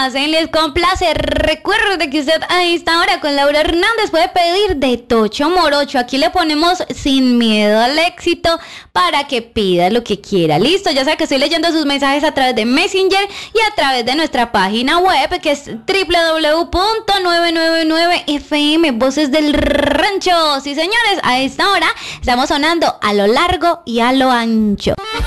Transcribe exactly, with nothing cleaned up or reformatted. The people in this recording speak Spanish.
hacen, les complace. Recuerde que usted a esta hora con Laura Hernández puede pedir de Tocho Morocho. Aquí le ponemos sin miedo al éxito para que pida lo que quiera. Listo, ya sabe que estoy leyendo sus mensajes a través de Messenger y a través de nuestra página web, que es doble u doble u doble u punto novecientos noventa y nueve F M, Voces del Rancho. Sí, señores, a esta hora estamos sonando a lo largo y a lo ancho.